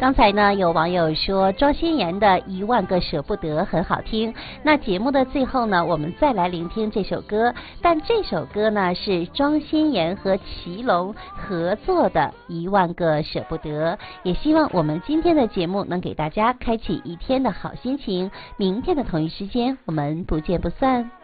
刚才呢，有网友说庄心妍的《1万个舍不得》很好听。那节目的最后呢，我们再来聆听这首歌，但这首歌呢是庄心妍和祁隆合作的《1万个舍不得》。也希望我们今天的节目能给大家开启一天的好心情。明天的同一时间，我们不见不散。